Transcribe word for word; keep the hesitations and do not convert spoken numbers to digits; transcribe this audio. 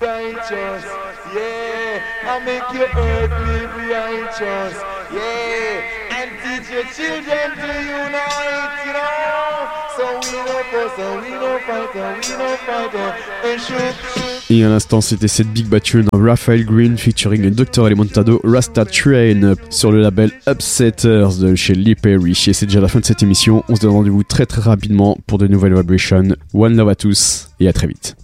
righteous, yeah, and make your earth live righteous, yeah, and teach your children to unite, you know, so we no fuss, so we no fight, so we no fight, and shoot. Et à l'instant, c'était cette big battle de Raphael Green featuring docteur Elemontado Rasta Train sur le label Upsetters de chez Lee Perry. Et c'est déjà la fin de cette émission. On se donne rendez-vous très très rapidement pour de nouvelles vibrations. One love à tous et à très vite.